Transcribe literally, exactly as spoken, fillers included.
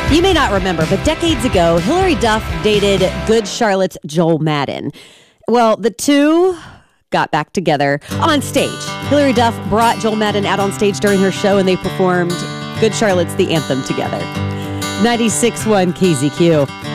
You may not remember, but decades ago, Hilary Duff dated Good Charlotte's Joel Madden. Well, the two got back together on stage. Hilary Duff brought Joel Madden out on stage during her show, and they performed Good Charlotte's The Anthem together. ninety-six point one K Z Q.